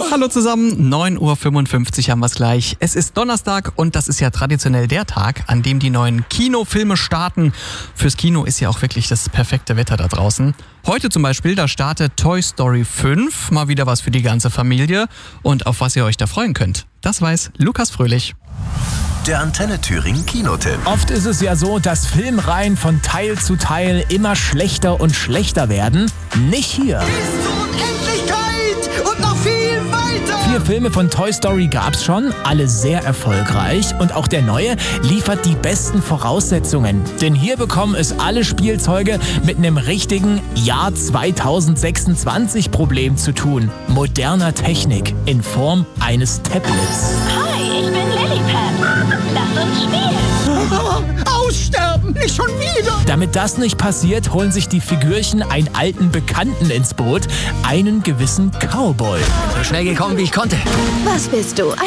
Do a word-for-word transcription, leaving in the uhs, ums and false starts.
Hallo zusammen, neun Uhr fünfundfünfzig haben wir es gleich. Es ist Donnerstag und das ist ja traditionell der Tag, an dem die neuen Kinofilme starten. Fürs Kino ist ja auch wirklich das perfekte Wetter da draußen. Heute zum Beispiel, da startet Toy Story fünf, mal wieder was für die ganze Familie. Und auf was ihr euch da freuen könnt, das weiß Lukas Fröhlich. Der Antenne Thüringen Kinotipp. Oft ist es ja so, dass Filmreihen von Teil zu Teil immer schlechter und schlechter werden. Nicht hier. Bis zur Unendlichkeit und noch viel weiter. Vier Filme von Toy Story gab's schon, alle sehr erfolgreich. Und auch der neue liefert die besten Voraussetzungen. Denn hier bekommen es alle Spielzeuge mit einem richtigen Jahr zweitausendsechsundzwanzig Problem zu tun. Moderner Technik in Form eines Tablets. Hi, ich bin Lilliput. Lass uns spielen. Aussterben, nicht schon wieder. Damit das nicht passiert, holen sich die Figürchen einen alten Bekannten ins Boot, einen gewissen Cowboy. So schnell gekommen, wie ich konnte. Was bist du?